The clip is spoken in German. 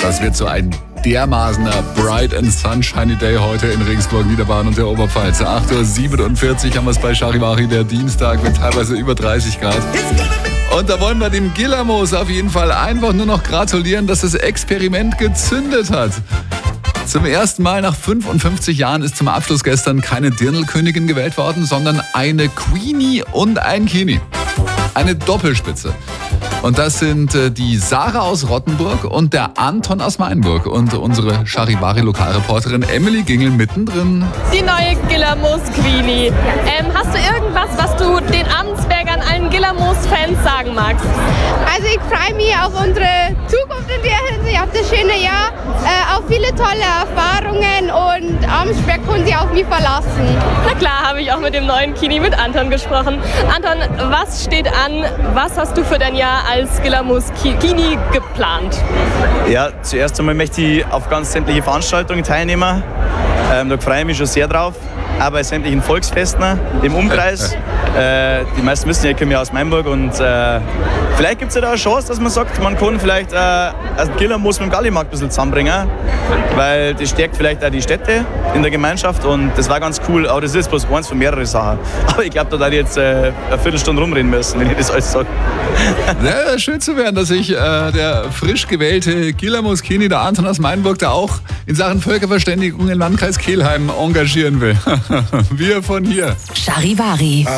Das wird so ein dermaßener Bright and Sunshiny Day heute in Regensburg, Niederbayern und der Oberpfalz. 8.47 Uhr haben wir es bei Charivari, der Dienstag mit teilweise über 30 Grad. Und da wollen wir dem Gillermoos auf jeden Fall einfach nur noch gratulieren, dass das Experiment gezündet hat. Zum ersten Mal nach 55 Jahren ist zum Abschluss gestern keine Dirndl-Königin gewählt worden, sondern eine Queenie und ein Kini. Eine Doppelspitze. Und das sind die Sarah aus Rottenburg und der Anton aus Mainburg. Und unsere Charivari-Lokalreporterin Emily Gingel mittendrin. Die neue Gillermoos-Queenie. Hast du irgendwas, was du den Amtsbergern, allen Gillermoos-Fans sagen magst? Also ich freue mich auf unsere Zukunft in der Hinsicht, auf das schöne Jahr, auf viele tolle Erfahrungen und Amtsberg können sich auf mich verlassen. Na klar, habe ich auch mit dem neuen Kini, mit Anton gesprochen. Anton, was steht an? Was hast du für dein Jahr als Gillermoos-Kini geplant? Ja, zuerst einmal möchte ich auf ganz sämtliche Veranstaltungen teilnehmen. Da freue ich mich schon sehr drauf. Auch bei sämtlichen Volksfesten im Umkreis. Die meisten wissen ja, ich komme ja aus Mainburg und vielleicht gibt es ja da eine Chance, dass man sagt, man kann vielleicht Gillermoos mit dem Gallimarkt ein bisschen zusammenbringen, weil das stärkt vielleicht auch die Städte in der Gemeinschaft und das war ganz cool, aber das ist bloß eins von mehreren Sachen. Aber ich glaube, da werde ich jetzt eine Viertelstunde rumreden müssen, wenn ich das alles sage. Ja, schön zu hören, dass sich der frisch gewählte Gillermoos-Kini, der Anton aus Mainburg, da auch in Sachen Völkerverständigung im Landkreis Kelheim engagieren will. Wir von hier. Charivari.